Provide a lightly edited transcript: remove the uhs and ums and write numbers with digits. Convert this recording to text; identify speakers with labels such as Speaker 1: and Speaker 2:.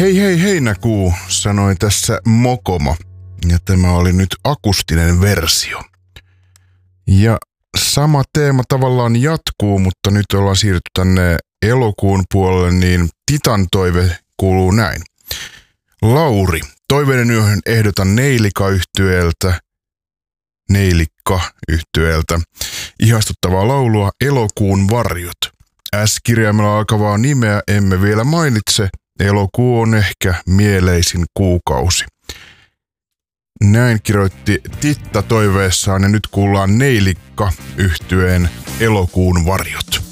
Speaker 1: Hei hei heinäkuu, sanoi tässä Mokoma. Ja tämä oli nyt akustinen versio. Ja sama teema tavallaan jatkuu, mutta nyt ollaan siirrytty tänne elokuun puolelle, niin Titan toive kuuluu näin. Lauri, toiveiden yöhön ehdotan Neilikka-yhtyeeltä ihastuttavaa laulua Elokuun varjot. S-kirjaimella alkavaa nimeä emme vielä mainitse. Elokuu on ehkä mieleisin kuukausi. Näin kirjoitti Titta toiveessaan ja nyt kuullaan Neilikka-yhtyeen Elokuun varjot.